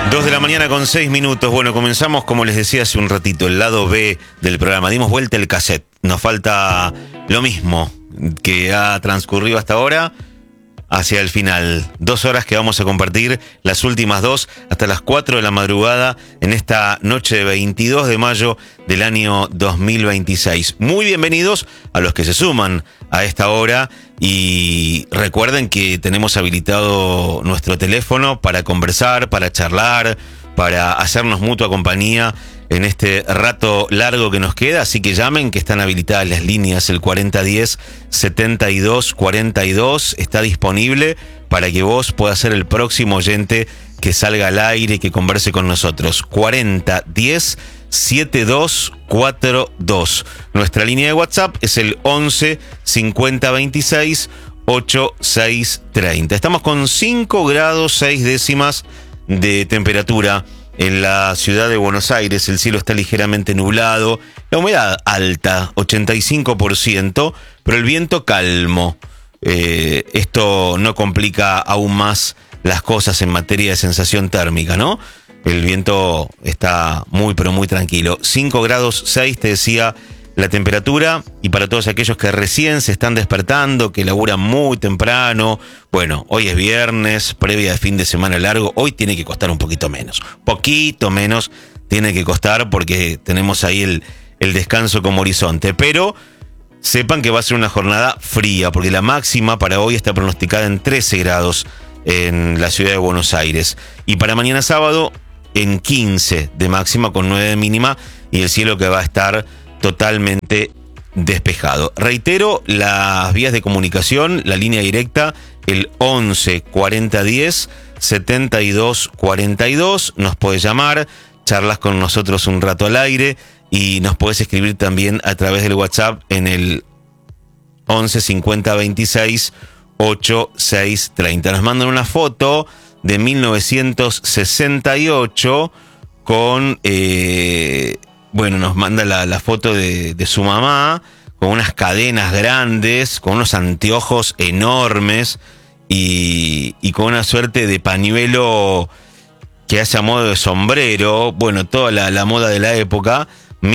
2 de la mañana con 6 minutos. Bueno, comenzamos, como les decía hace un ratito, el lado B del programa. Dimos vuelta el cassette. Nos falta lo mismo que ha transcurrido hasta ahora hacia el final. 2 horas que vamos a compartir, las últimas 2, hasta las 4 de la madrugada en esta noche de 22 de mayo del año 2026. Muy bienvenidos a los que se suman a esta hora y recuerden que tenemos habilitado nuestro teléfono para conversar, para charlar, para hacernos mutua compañía en este rato largo que nos queda, así que llamen, que están habilitadas las líneas. El 4010-7242 está disponible para que vos puedas ser el próximo oyente que salga al aire y que converse con nosotros. 4010-7242. Nuestra línea de WhatsApp es el 11 50 26 8630. Estamos con 5 grados 6 décimas de temperatura en la ciudad de Buenos Aires. El cielo está ligeramente nublado, la humedad alta, 85%, pero el viento calmo. Esto no complica aún más las cosas en materia de sensación térmica, ¿no? El viento está muy, pero muy tranquilo. 5 grados 6, te decía, la temperatura. Y para todos aquellos que recién se están despertando, que laburan muy temprano, bueno, hoy es viernes, previa de fin de semana largo, hoy tiene que costar un poquito menos tiene que costar, porque tenemos ahí el descanso como horizonte, pero sepan que va a ser una jornada fría, porque la máxima para hoy está pronosticada en 13 grados en la ciudad de Buenos Aires, y para mañana sábado en 15 de máxima con 9 de mínima, y el cielo que va a estar totalmente despejado. Reitero, las vías de comunicación, la línea directa, el 11 40 10 72 42, nos podés llamar, charlas con nosotros un rato al aire, y nos podés escribir también a través del WhatsApp en el 11 50 26 86 30. Nos mandan una foto de 1968 con... nos manda la foto de su mamá con unas cadenas grandes, con unos anteojos enormes y con una suerte de pañuelo que hace a modo de sombrero. Bueno, toda la moda de la época.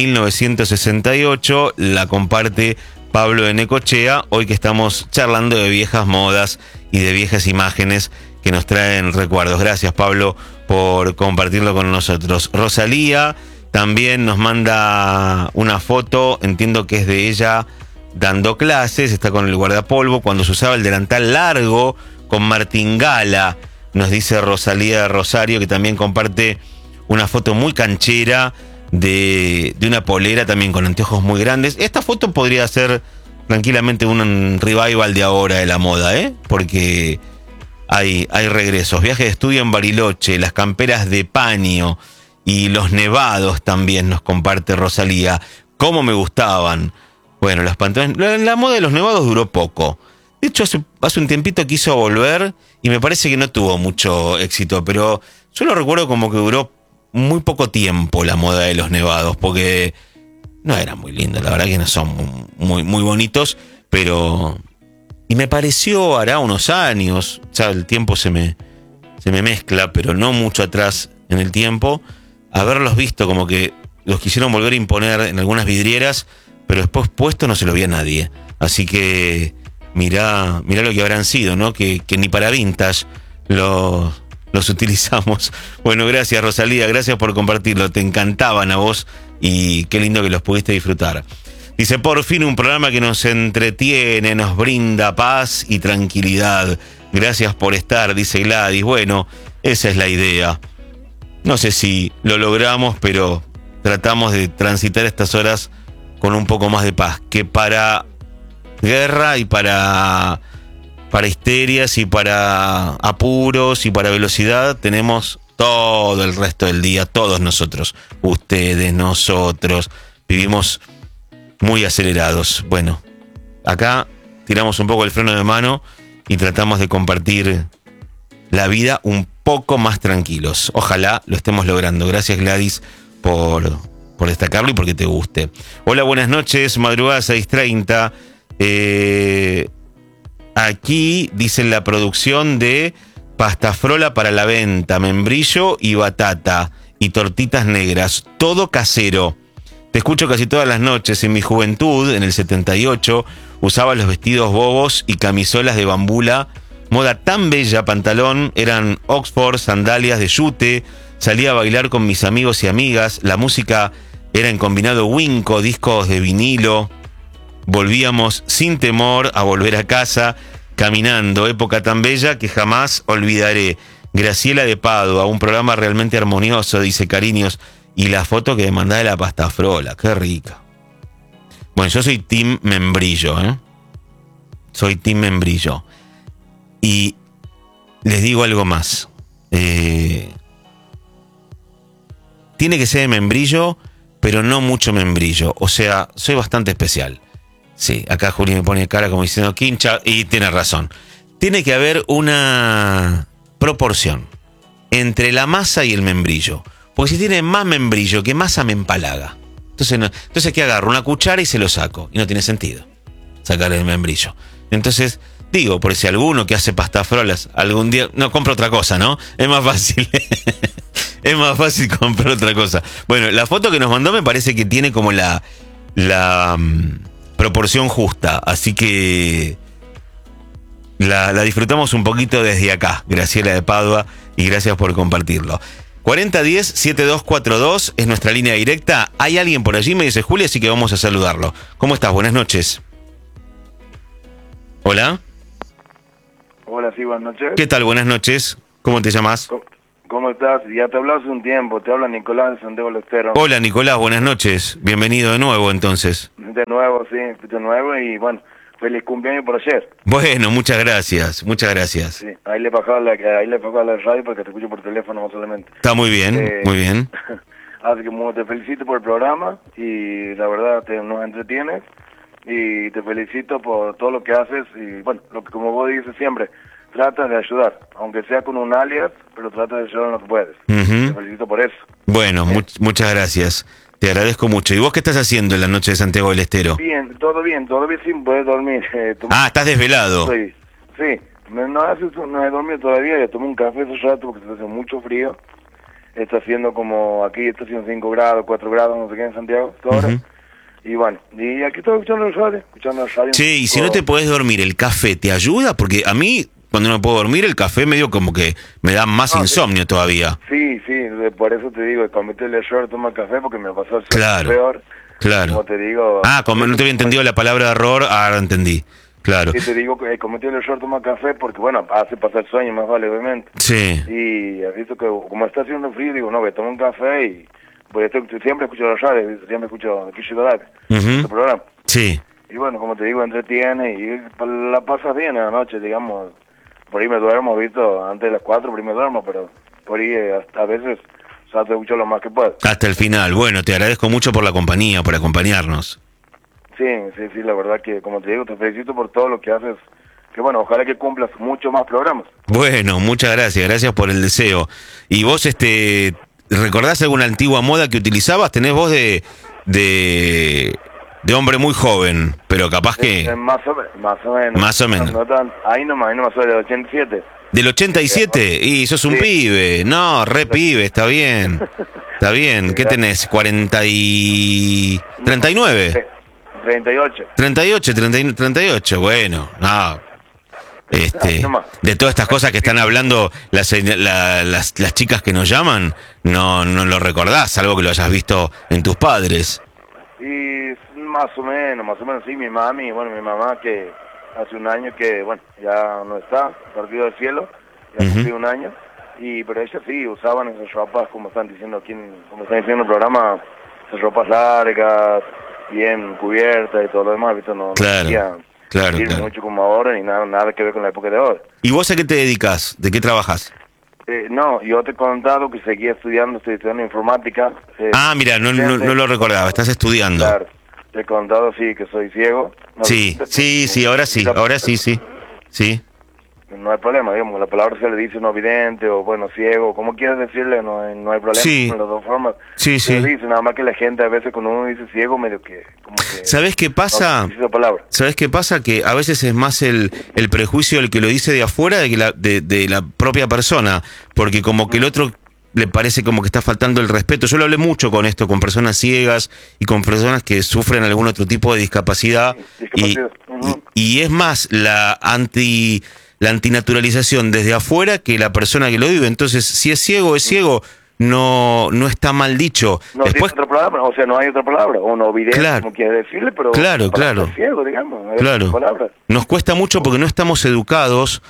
1968 la comparte Pablo de Necochea, hoy que estamos charlando de viejas modas y de viejas imágenes que nos traen recuerdos. Gracias, Pablo, por compartirlo con nosotros. Rosalía también nos manda una foto, entiendo que es de ella dando clases, está con el guardapolvo, cuando se usaba el delantal largo con martingala, nos dice Rosalía de Rosario, que también comparte una foto muy canchera de una polera también con anteojos muy grandes. Esta foto podría ser tranquilamente un revival de ahora de la moda, porque hay regresos, viajes de estudio en Bariloche, las camperas de paño y los nevados también nos comparte Rosalía. ¿Cómo me gustaban? Bueno, los pantalones, la moda de los nevados duró poco. De hecho, hace un tiempito quiso volver y me parece que no tuvo mucho éxito, pero yo lo recuerdo como que duró muy poco tiempo la moda de los nevados, porque no eran muy lindos, la verdad que no son muy, muy bonitos, pero... Y me pareció, hará unos años, ya el tiempo se me mezcla, pero no mucho atrás en el tiempo, haberlos visto como que los quisieron volver a imponer en algunas vidrieras, pero después puesto no se lo vio a nadie. Así que mirá lo que habrán sido, ¿no? Que ni para vintage los utilizamos. Bueno, gracias, Rosalía, gracias por compartirlo, te encantaban a vos y qué lindo que los pudiste disfrutar. Dice, por fin un programa que nos entretiene, nos brinda paz y tranquilidad. Gracias por estar, dice Gladys. Bueno, esa es la idea. No sé si lo logramos, pero tratamos de transitar estas horas con un poco más de paz, que para guerra y para histerias y para apuros y para velocidad tenemos todo el resto del día, todos nosotros, ustedes, nosotros, vivimos muy acelerados. Bueno, acá tiramos un poco el freno de mano y tratamos de compartir la vida un poco más tranquilos. Ojalá lo estemos logrando. Gracias, Gladys, por destacarlo y porque te guste. Hola, buenas noches, madrugada 6:30. Aquí dicen la producción de pasta frola para la venta, membrillo y batata y tortitas negras, todo casero. Te escucho casi todas las noches. En mi juventud, en el 78, usaba los vestidos bobos y camisolas de bambula, moda tan bella, pantalón, eran Oxford, sandalias de yute, salía a bailar con mis amigos y amigas, la música era en combinado Winco, discos de vinilo, volvíamos sin temor a volver a casa, caminando, época tan bella que jamás olvidaré. Graciela de Padua, un programa realmente armonioso, dice cariños. Y la foto que me mandaba de la pasta frola, qué rica. Bueno, yo soy team membrillo, Soy team membrillo. Y les digo algo más. Tiene que ser de membrillo, pero no mucho membrillo. O sea, soy bastante especial. Sí, acá Juli me pone cara como diciendo quincha, y tiene razón. Tiene que haber una proporción entre la masa y el membrillo. Porque si tiene más membrillo que masa me empalaga. Entonces ¿qué agarro? Una cuchara y se lo saco. Y no tiene sentido sacar el membrillo. Entonces, digo, por si alguno que hace pasta frolas algún día... No, compra otra cosa, ¿no? Es más fácil. Es más fácil comprar otra cosa. Bueno, la foto que nos mandó me parece que tiene como la proporción justa. Así que la disfrutamos un poquito desde acá. Graciela de Padua. Y gracias por compartirlo. 4010-7242 es nuestra línea directa. Hay alguien por allí, me dice Julia, así que vamos a saludarlo. ¿Cómo estás? Buenas noches. ¿Hola? Hola, sí, buenas noches. ¿Qué tal? Buenas noches. ¿Cómo te llamas? ¿Cómo estás? Ya te hablé hace un tiempo. Te habla Nicolás de Santiago del Estero. Hola, Nicolás. Buenas noches. Bienvenido de nuevo, entonces. De nuevo, sí. De nuevo y, bueno, feliz cumpleaños por ayer. Bueno, muchas gracias. Muchas gracias. Sí, ahí le bajaba la radio porque te escucho por teléfono más solamente. Está muy bien, muy bien. Así que te felicito por el programa y la verdad nos entretienes y te felicito por todo lo que haces y, bueno, lo que como vos dices siempre, trata de ayudar, aunque sea con un alias, pero trata de ayudar en lo que puedes. Te felicito por eso. Bueno, muchas gracias. Te agradezco mucho. ¿Y vos qué estás haciendo en la noche de Santiago del Estero? Bien, todavía sin poder dormir. ¿Estás desvelado? Sí, no he dormido todavía, tomé un café hace rato porque se hace mucho frío. Está haciendo como, aquí está haciendo 5 grados, 4 grados, no sé qué en Santiago, ahora. Y bueno, y aquí estoy escuchando el radio. Sí, y si no te podés dormir, ¿el café te ayuda? Porque a mí, cuando no puedo dormir, el café medio como que me da más insomnio todavía. Sí, por eso te digo, cometí el error de tomar café porque me pasó peor. Claro. Como te digo... como no te había entendido la palabra error, ahora entendí. Claro. Sí, te digo que cometí el error de tomar café porque, bueno, hace pasar sueño, más vale, obviamente. Sí. Y has visto que, como está haciendo frío, digo, no, voy a tomar un café y... Pues siempre escucho la radio, siempre escucho aquí Ciudad, este programa. Sí. Y bueno, como te digo, entretiene y la pasas bien en la noche, digamos. Por ahí me duermo, visto, antes de las 4, por ahí me duermo, pero por ahí hasta a veces trato de escuchar lo más que puedo. Hasta el final. Bueno, te agradezco mucho por la compañía, por acompañarnos. Sí, la verdad que, como te digo, te felicito por todo lo que haces. Que bueno, ojalá que cumplas mucho más programas. Bueno, muchas gracias por el deseo. Y vos, ¿recordás alguna antigua moda que utilizabas? Tenés voz de hombre muy joven, pero capaz que... Más o menos. Más o menos. Ahí nomás soy del 87. ¿Del 87? Y sos un pibe. No, pibe, está bien. Está bien. ¿Qué tenés? 39. 38. 38, bueno. No. De todas estas cosas que están hablando las chicas que nos llaman, no lo recordás, algo que lo hayas visto en tus padres. Y más o menos, sí, mi mamá que hace un año que, bueno, ya no está, partido del cielo, ya cumplió un año, pero ella sí, usaban esas ropas, como están diciendo aquí, como están diciendo en el programa, esas ropas largas, bien cubiertas y todo lo demás, ¿viste? No Claro. mucho como ahora, ni nada que ver con la época de ahora. ¿Y vos a qué te dedicas? ¿De qué trabajas? No, yo te he contado que estoy estudiando informática. Mira, no lo recordaba, estás estudiando. Claro, te he contado, sí, que soy ciego. Sí, ahora sí. no hay problema, digamos, la palabra se le dice no vidente o bueno, ciego, como quieras decirle, no hay problema, Sí. en las dos formas. Sí, Se sí. le dice, nada más que la gente a veces cuando uno dice ciego, medio que, como que... ¿Sabés qué pasa? No dice esa palabra. ¿Sabés qué pasa? Que a veces es más el prejuicio del que lo dice de afuera de la propia persona, porque como que el otro le parece como que está faltando el respeto. Yo lo hablé mucho con esto, con personas ciegas y con personas que sufren algún otro tipo de discapacidad. Discapacidad. Y es más la antinaturalización desde afuera que la persona que lo vive. Entonces, si es ciego, no está mal dicho. No Después, tiene otra palabra, o sea, no hay otra palabra, o no vidente, Claro. como quieras decirle, pero... Claro, claro. Ciego, digamos, no hay Claro. otra palabra. Nos cuesta mucho porque no estamos educados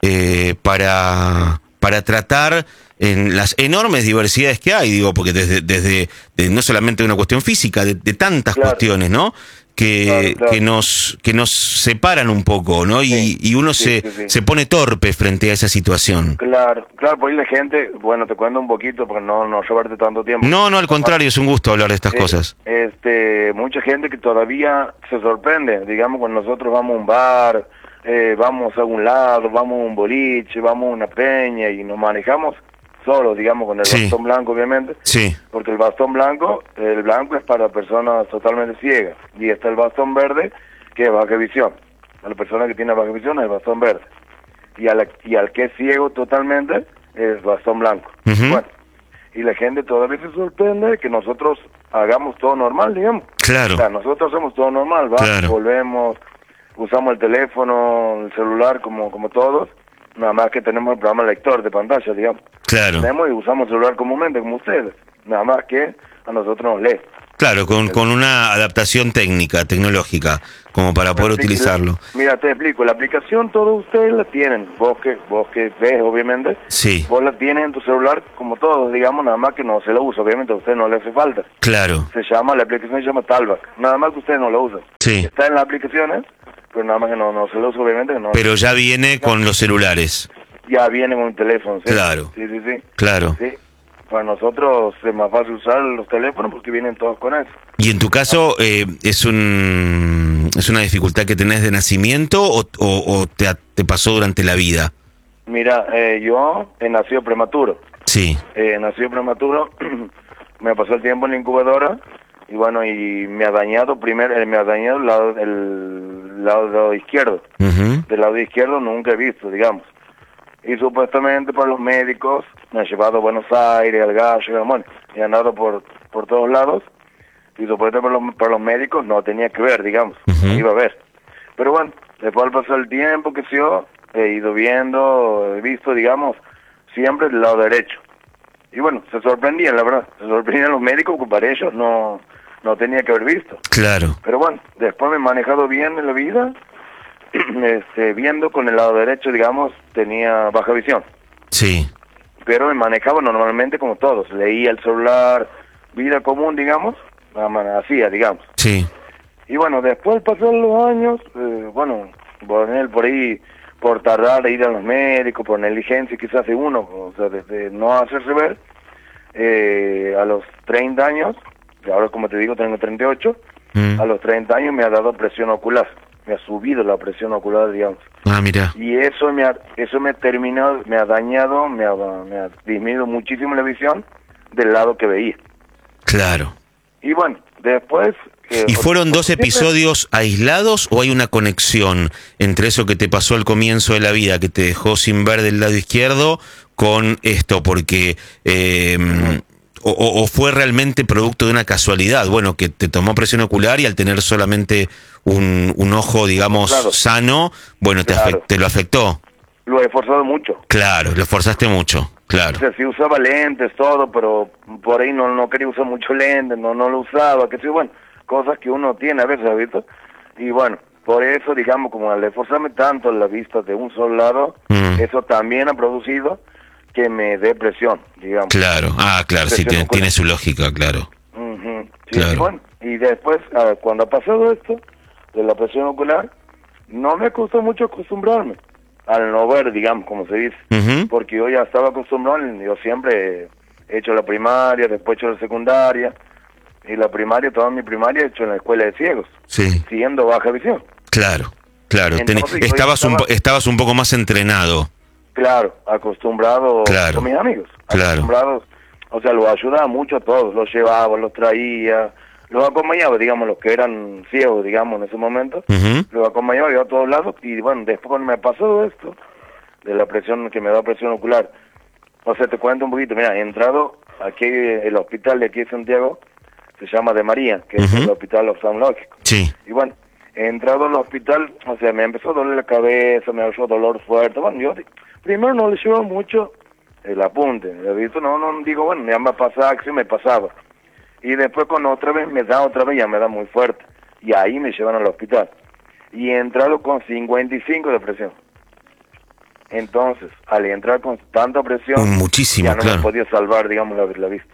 para tratar en las enormes diversidades que hay, digo, porque desde no solamente una cuestión física, de tantas Claro. cuestiones, ¿no? Claro. Que nos separan un poco, ¿no? Sí, Y uno sí. se pone torpe frente a esa situación. Claro, por ahí la gente, bueno, te cuento un poquito para no llevarte tanto tiempo. No, al contrario, es un gusto hablar de estas cosas. Mucha gente que todavía se sorprende, digamos, cuando nosotros vamos a un bar, vamos a algún lado, vamos a un boliche, vamos a una peña y nos manejamos solos, digamos, con el Sí. bastón blanco, obviamente, Sí, porque el bastón blanco, el blanco es para personas totalmente ciegas, y está el bastón verde, que es baja visión. A la persona que tiene baja visión es el bastón verde, y al que es ciego totalmente es bastón blanco. Ujú. Bueno, y la gente todavía se sorprende que nosotros hagamos todo normal, digamos. claro. O sea, nosotros hacemos todo normal, ¿va? Claro. Volvemos, usamos el teléfono, el celular como todos, nada más que tenemos el programa lector de pantalla, digamos. Claro. Tenemos y usamos el celular comúnmente, como ustedes, nada más que a nosotros nos lee. Claro, con una adaptación técnica, tecnológica, como para poder utilizarlo. Mira, te explico, la aplicación todos ustedes la tienen, vos que ves, obviamente, Sí, vos la tienes en tu celular como todos, digamos, nada más que no se la usa, obviamente a usted no le hace falta. claro. La aplicación se llama Talbac, nada más que ustedes no la usan. Sí. Está en las aplicaciones, pero nada más que no se la usa, obviamente, que no. Pero ya viene con los celulares. Ya viene con el teléfono, ¿sí? Claro. Sí. Claro. Sí. Para nosotros es más fácil usar los teléfonos porque vienen todos con eso. Y en tu caso, ¿es una dificultad que tenés de nacimiento o te pasó durante la vida? Mira, yo he nacido prematuro. Sí. Nacido prematuro, me pasó el tiempo en la incubadora y bueno, y me ha dañado el lado izquierdo. Ujú. Del lado izquierdo nunca he visto, digamos. Y supuestamente por los médicos me han llevado a Buenos Aires, al Gallo, bueno, he andado por todos lados y supuestamente por los médicos no tenía que ver, digamos, Ujú. no iba a ver. Pero bueno, después al pasar el tiempo que yo he ido viendo, he visto, digamos, siempre del lado derecho. Y bueno, se sorprendían, la verdad, se sorprendían los médicos que para ellos no tenía que haber visto. Claro. Pero bueno, después me he manejado bien en la vida, viendo con el lado derecho, digamos, tenía baja visión. Sí. Pero me manejaba normalmente como todos, leía el celular, vida común, digamos, hacía, digamos. Sí. Y bueno, después pasar los años, por ahí, por tardar de ir a los médicos, por negligencia quizás de uno, o sea, desde no hacerse ver, a los 30 años, y ahora como te digo tengo 38, a los 30 años me ha dado presión ocular, me ha subido la presión ocular, digamos. Ah, mira. Y eso me ha terminado, me ha dañado, me ha disminuido muchísimo la visión del lado que veía. Claro. Y bueno, después... ¿Y fueron dos episodios aislados o hay una conexión entre eso que te pasó al comienzo de la vida, que te dejó sin ver del lado izquierdo, con esto? Porque... O fue realmente producto de una casualidad, bueno, que te tomó presión ocular y al tener solamente un ojo, digamos, Claro. sano, bueno, Claro. te lo afectó. Lo he forzado mucho. Claro, lo forzaste mucho, claro. O sea, sí usaba lentes, todo, pero por ahí no quería usar mucho lentes, no lo usaba, que sí, bueno, cosas que uno tiene a veces, ¿has visto? Y bueno, por eso, digamos, como al esforzarme tanto la vista de un solo lado, eso también ha producido que me dé presión, digamos. Claro, claro, sí, tiene su lógica, claro. Ujú. Sí, Claro. bueno, y después, cuando ha pasado esto, de la presión ocular, no me costó mucho acostumbrarme al no ver, digamos, como se dice, Ujú. porque yo ya estaba acostumbrado, yo siempre he hecho la primaria, después he hecho la secundaria, y la primaria, toda mi primaria he hecho en la escuela de ciegos, Sí, siguiendo baja visión. claro. claro. Entonces, Estabas un poco más entrenado. Claro, acostumbrado con mis amigos. Acostumbrados, o sea, los ayudaba mucho a todos, los llevaba, los traía, los acompañaba, digamos, los que eran ciegos, digamos, en ese momento, los acompañaba yo a todos lados, y bueno, después cuando me pasó esto, de la presión, que me da presión ocular, o sea, te cuento un poquito, mira, he entrado aquí, el hospital de aquí de Santiago, se llama de María, que es el hospital oftalmológico. Sí. Y bueno, he entrado al hospital, o sea, me empezó a doler la cabeza, me dio dolor fuerte, bueno, yo primero no le llevo mucho el apunte, ¿visto? No, digo, bueno, ya me pasaba, que sí me pasaba. Y después cuando otra vez ya me da muy fuerte. Y ahí me llevan al hospital. Y he entrado con 55 de presión. Entonces, al entrar con tanta presión, muchísimo, ya no me podía salvar, digamos, la vista.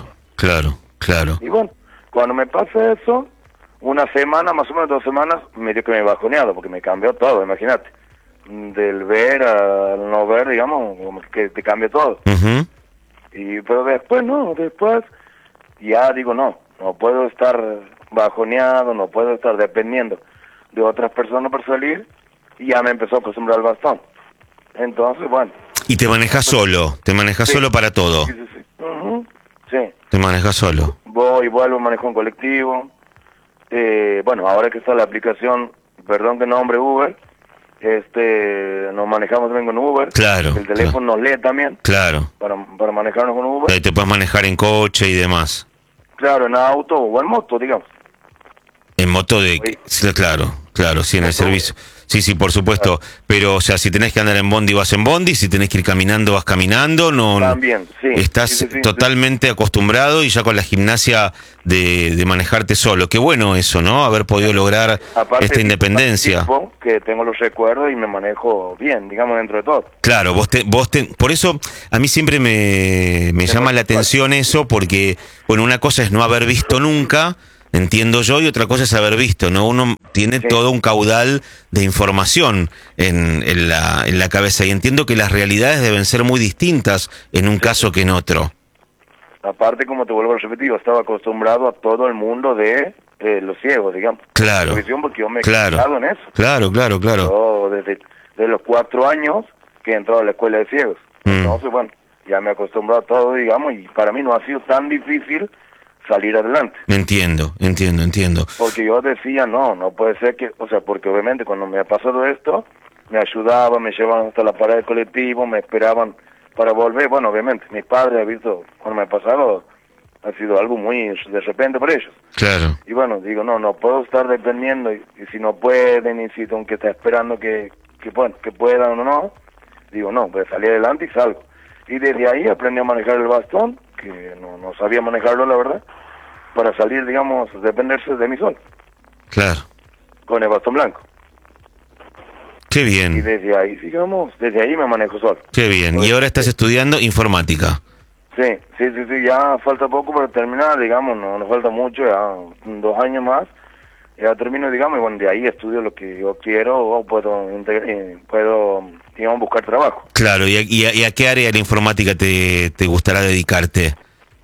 Claro. Y bueno, cuando me pasa eso, una semana, más o menos 2 semanas, me dio que me he bajoneado, porque me cambió todo, imagínate. Del ver al no ver, digamos, como que te cambia todo. Pero después ya digo, no puedo estar bajoneado, no puedo estar dependiendo de otras personas para salir, y ya me empezó a acostumbrar al bastón. Entonces, bueno. ¿Y te manejas solo? ¿Te manejas solo para todo? Sí. Sí. ¿Te manejas solo? Voy y vuelvo, manejo en colectivo. Bueno, ahora que está la aplicación, perdón que nombre Uber, nos manejamos también con Uber. Claro. El teléfono nos lee también. Claro. Para manejarnos con Uber. Ahí te puedes manejar en coche y demás. Claro, en auto o en moto, digamos. En moto sí, claro, sí, en el servicio. Sí, por supuesto. Claro. Pero, o sea, si tenés que andar en bondi, vas en bondi. Si tenés que ir caminando, vas caminando. También, sí. Estás totalmente acostumbrado y ya con la gimnasia de manejarte solo. Qué bueno eso, ¿no? Haber podido lograr esta independencia. Que tengo los recuerdos y me manejo bien, digamos, dentro de todo. Claro, por eso a mí siempre me llama la atención eso, porque, bueno, una cosa es no haber visto nunca, entiendo yo, y otra cosa es haber visto, ¿no? Uno tiene todo un caudal de información en la cabeza, y entiendo que las realidades deben ser muy distintas en un caso que en otro. Aparte, como te vuelvo a repetir, yo estaba acostumbrado a todo el mundo de los ciegos, digamos. Claro. Porque yo me he quedado en eso. Claro. Yo desde los 4 años que he entrado a la escuela de ciegos. Entonces, bueno, ya me he acostumbrado a todo, digamos, y para mí no ha sido tan difícil salir adelante. Entiendo. Porque yo decía, no puede ser que, o sea, porque obviamente cuando me ha pasado esto, me ayudaban, me llevaban hasta la parada del colectivo, me esperaban para volver. Bueno, obviamente, mis padres han visto, cuando me ha pasado, ha sido algo muy de repente para ellos. Claro. Y bueno, digo, no puedo estar dependiendo, y si no pueden, y si tengo que estar esperando que puedan o no, digo, no, voy a salir adelante y salgo. Y desde ahí aprendí a manejar el bastón, que no sabía manejarlo, la verdad, para salir, digamos, dependerse de mí solo. Claro. Con el bastón blanco. Qué bien. Y desde ahí, digamos, me manejo solo. Qué bien. Y ahora estás estudiando informática. Sí, ya falta poco para terminar, digamos, no falta mucho, ya 2 años más, ya termino, digamos, y bueno, de ahí estudio lo que yo quiero, o puedo, digamos, buscar trabajo. Claro, ¿y a qué área de la informática te gustará dedicarte?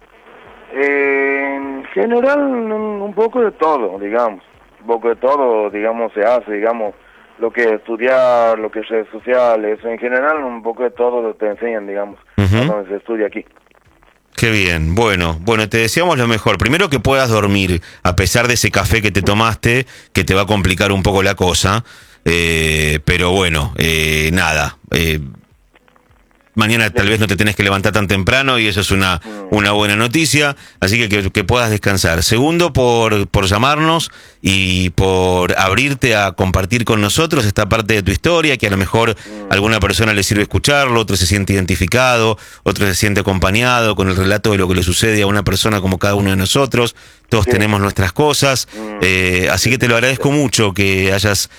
En general, un poco de todo, digamos, se hace, digamos, lo que es estudiar, lo que es redes sociales, en general, un poco de todo te enseñan, digamos, cuando se estudia aquí. Qué bien, bueno, te deseamos lo mejor. Primero, que puedas dormir, a pesar de ese café que te tomaste, que te va a complicar un poco la cosa, pero bueno, nada, mañana tal vez no te tenés que levantar tan temprano, y eso es una buena noticia, así que puedas descansar. Segundo, por llamarnos y por abrirte a compartir con nosotros esta parte de tu historia, que a lo mejor a alguna persona le sirve escucharlo, otro se siente identificado, otro se siente acompañado con el relato de lo que le sucede a una persona como cada uno de nosotros. Todos tenemos nuestras cosas, así que te lo agradezco mucho que hayas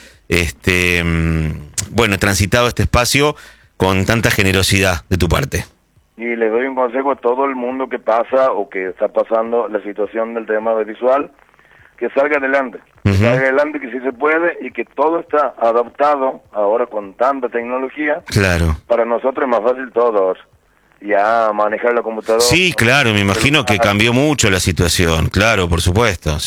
transitado este espacio con tanta generosidad de tu parte. Y le doy un consejo a todo el mundo que pasa o que está pasando la situación del tema visual, que salga adelante, que sí se puede, y que todo está adaptado ahora con tanta tecnología. Claro. Para nosotros es más fácil todo ahora. Ya manejar la computadora. Sí, claro, me imagino que cambió mucho la situación, claro, por supuesto, sí.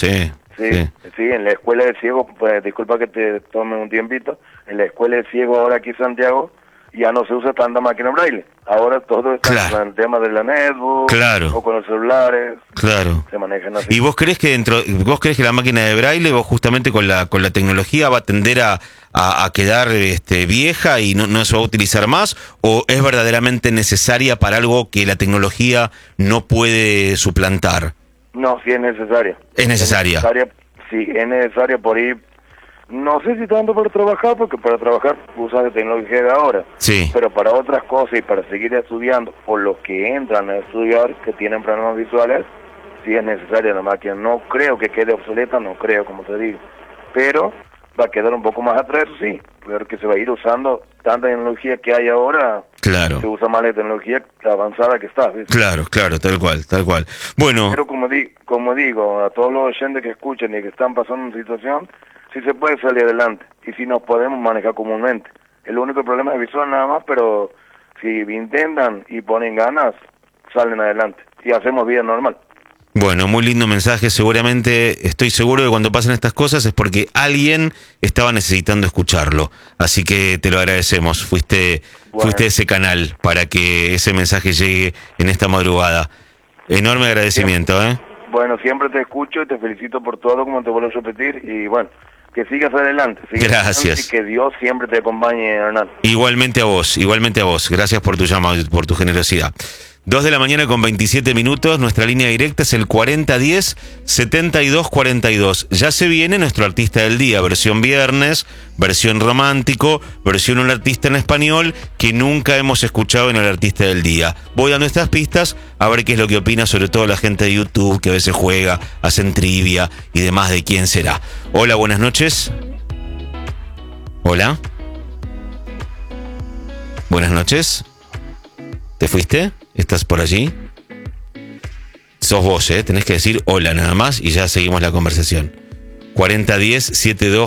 Sí, en la escuela de ciego, pues disculpa que te tome un tiempito, en la escuela de ciego ahora aquí en Santiago ya no se usa tanta máquina braille. Ahora todo está con el tema de la netbook o con los celulares. Claro. Se manejan así. ¿Y vos crees que vos crees que la máquina de braille, vos justamente con la tecnología va a tender a quedar vieja y no se va a utilizar más? ¿O es verdaderamente necesaria para algo que la tecnología no puede suplantar? No, sí es necesaria. ¿Es necesaria? Sí, es necesaria por ir. No sé si tanto para trabajar, porque para trabajar usan la tecnología de ahora. Sí. Pero para otras cosas y para seguir estudiando, por los que entran a estudiar, que tienen problemas visuales, sí es necesaria la máquina. No creo que quede obsoleta, no creo, como te digo. Pero va a quedar un poco más atrás, sí. Porque se va a ir usando tanta tecnología que hay ahora. Claro. Se usa más la tecnología avanzada que está, ¿ves? Claro, tal cual. Bueno. Pero como digo, a todos los oyentes que escuchan y que están pasando una situación, sí se puede salir adelante y si nos podemos manejar comúnmente. El único problema es visual nada más, pero si intentan y ponen ganas, salen adelante y hacemos vida normal. Bueno, muy lindo mensaje. Seguramente, estoy seguro que cuando pasan estas cosas es porque alguien estaba necesitando escucharlo. Así que te lo agradecemos. Fuiste ese canal para que ese mensaje llegue en esta madrugada. Enorme agradecimiento, Bueno, siempre te escucho y te felicito por todo, como te vuelvo a repetir. Y bueno, que sigas adelante. Gracias. Y que Dios siempre te acompañe, Hernán. Igualmente a vos. Gracias por tu llamado y por tu generosidad. 2:27 a.m, nuestra línea directa es el 4010-7242. Ya se viene nuestro artista del día, versión viernes, versión romántico, versión un artista en español que nunca hemos escuchado en el artista del día. Voy a nuestras pistas a ver qué es lo que opina, sobre todo la gente de YouTube que a veces juega, hacen trivia y demás de quién será. Hola, buenas noches. Hola. Buenas noches. ¿Te fuiste? ¿Estás por allí? Sos vos, tenés que decir hola nada más y ya seguimos la conversación. 4010-7242.